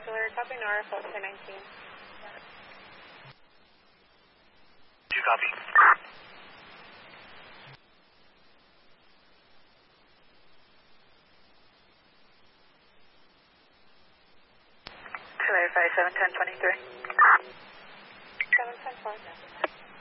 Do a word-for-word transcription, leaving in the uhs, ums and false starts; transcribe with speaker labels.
Speaker 1: Killer, copy Nora, Fox nineteen.
Speaker 2: Two copy.
Speaker 3: Killer five seven ten twenty three.
Speaker 1: seven ten four.